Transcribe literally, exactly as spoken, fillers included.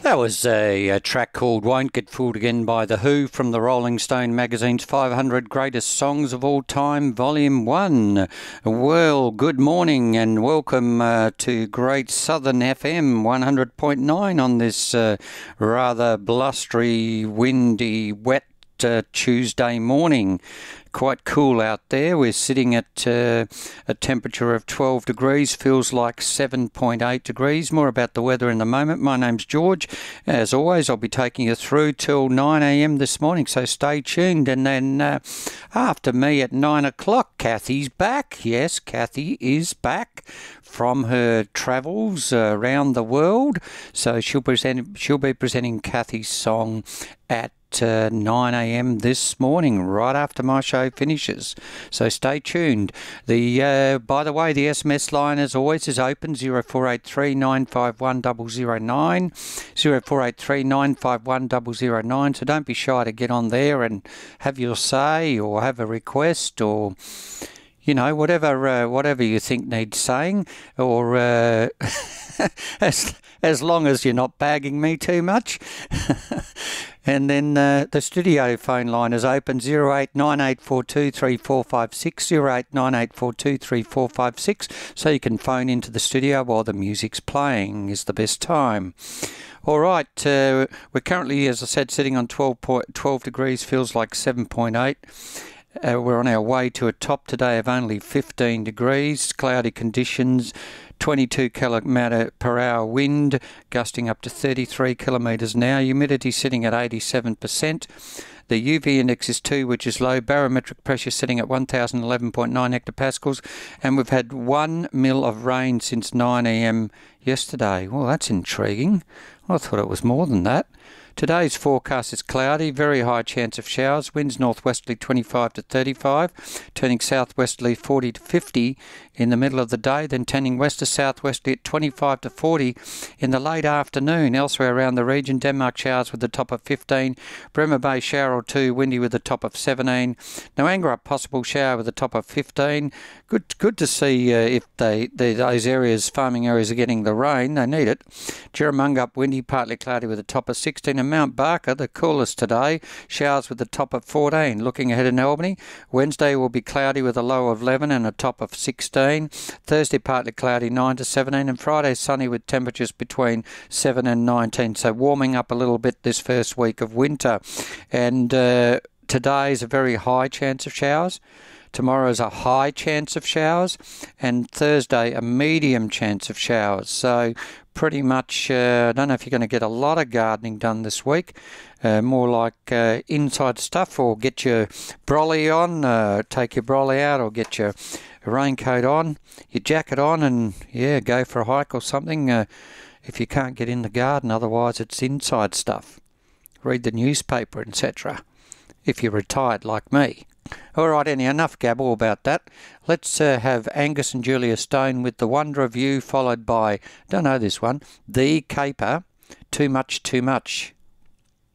That was a, a track called Won't Get Fooled Again by The Who from the Rolling Stone magazine's five hundred Greatest Songs of All Time, Volume one. Well, good morning and welcome uh, to Great Southern F M one hundred point nine on this uh, rather blustery, windy, wet uh, Tuesday morning. Quite cool out there. We're sitting at uh, a temperature of twelve degrees, feels like seven point eight degrees. More about the weather in a moment. My name's George. As always, I'll be taking you through till nine a m this morning, so stay tuned. And then uh, after me at nine o'clock, Kathy's back. Yes, Kathy is back from her travels uh, around the world. So she'll present. She'll be presenting Kathy's song at Uh, nine a m this morning, right after my show finishes. So stay tuned. The uh, by the way, the S M S line, as always, is open zero four eight three nine five one zero zero nine, zero four eight three nine five one zero zero nine. So don't be shy to get on there and have your say or have a request or, you know, whatever uh, whatever you think needs saying, or uh, as as long as you're not bagging me too much. And then uh, the studio phone line is open zero eight nine eight four two three four five six, zero eight nine eight four two three four five six, so you can phone into the studio while the music's playing is the best time. All right, uh, we're currently, as I said, sitting on twelve, twelve degrees, feels like seven point eight. Uh, we're on our way to a top today of only fifteen degrees, cloudy conditions, twenty-two kilometre per hour wind, gusting up to thirty-three kilometres an hour, humidity sitting at eighty-seven percent. The U V index is two, which is low, barometric pressure sitting at one thousand eleven point nine hectopascals, and we've had one mil of rain since nine a m yesterday. Well, that's intriguing. I thought it was more than that. Today's forecast is cloudy, very high chance of showers, winds northwesterly twenty-five to thirty-five, turning southwesterly forty to fifty in the middle of the day, then turning west to southwesterly at twenty-five to forty in the late afternoon. Elsewhere around the region, Denmark showers with the top of fifteen, Bremer Bay shower or two, windy with the top of seventeen, Noangra possible shower with the top of fifteen. Good good to see uh, if they, they those areas, farming areas, are getting the rain. They need it. Jerramungup windy, partly cloudy with a top of sixteen. And Mount Barker, the coolest today, showers with a top of fourteen. Looking ahead in Albany, Wednesday will be cloudy with a low of eleven and a top of sixteen. Thursday partly cloudy, nine to seventeen. And Friday sunny with temperatures between seven and nineteen. So warming up a little bit this first week of winter. And uh, today is a very high chance of showers. Tomorrow is a high chance of showers, and Thursday a medium chance of showers. So pretty much, uh, I don't know if you're going to get a lot of gardening done this week. Uh, more like uh, inside stuff, or get your brolly on, uh, take your brolly out, or get your raincoat on, your jacket on, and yeah, go for a hike or something. Uh, if you can't get in the garden, otherwise it's inside stuff. Read the newspaper, et cetera. If you're retired like me. All right, anyhow, enough gabble about that. Let's uh, have Angus and Julia Stone with The Wonder of You, followed by, don't know this one, The Caper, Too Much, Too Much.